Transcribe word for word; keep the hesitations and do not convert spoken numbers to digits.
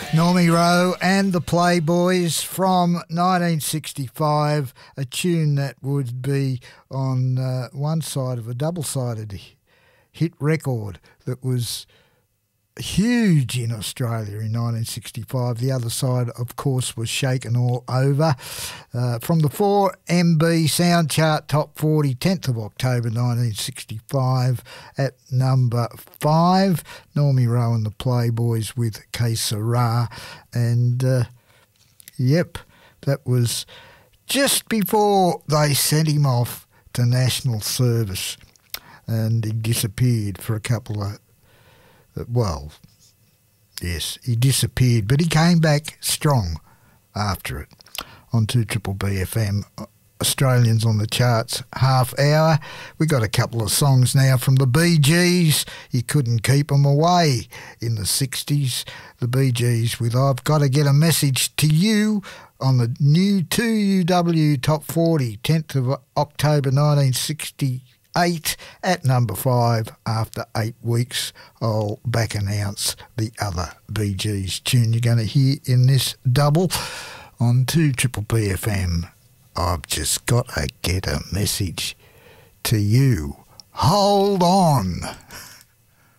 Normie Rowe and the Playboys from nineteen sixty-five, a tune that would be on uh, one side of a double-sided hit record that was huge in Australia in nineteen sixty-five. The other side, of course, was Shaken All Over. Uh, from the four M B Sound Chart Top forty, tenth of October nineteen sixty-five at number five, Normie Rowe and the Playboys with Que Sera. And, uh, yep, that was just before they sent him off to national service and he disappeared for a couple of Well, yes, he disappeared, but he came back strong after it. On two Triple B F M, Australians on the Charts, half hour. We got a couple of songs now from the Bee Gees. You couldn't keep 'em away in the sixties. The Bee Gees with I've Got to Get a Message to You on the new two U W Top forty, tenth of October nineteen sixty. Eight at number five. After eight weeks, I'll back announce the other Bee Gees tune you're going to hear in this double on two Triple B F M. I've just got to get a message to you. Hold on.